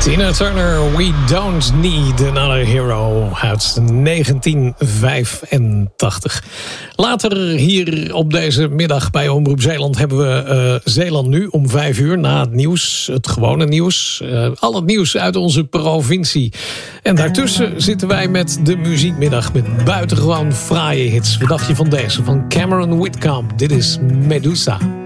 Tina Turner, We Don't Need Another Hero uit 1985. Later hier op deze middag bij Omroep Zeeland hebben we Zeeland Nu om 5 uur na het nieuws, het gewone nieuws. Al het nieuws uit onze provincie. En daartussen zitten wij met de muziekmiddag met buitengewoon fraaie hits. Wat dacht je van deze? Van Cameron Whitcomb. Dit is Medusa.